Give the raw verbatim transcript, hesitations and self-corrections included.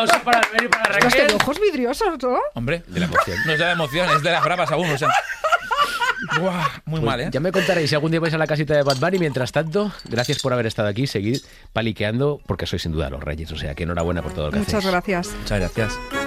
aplauso para Albert y para Los Raquel. tengo ojos vidriosos, ¿no? Hombre, De la emoción. no es de la emoción, es de las bravas aún, o sea. Buah, muy Pues mal, ¿eh? ya me contaréis si algún día vais a la casita de Bad Bunny. Mientras tanto, gracias por haber estado aquí. Seguid paliqueando porque sois sin duda los reyes. O sea, que enhorabuena por todo lo que Muchas hacéis. gracias. Muchas gracias.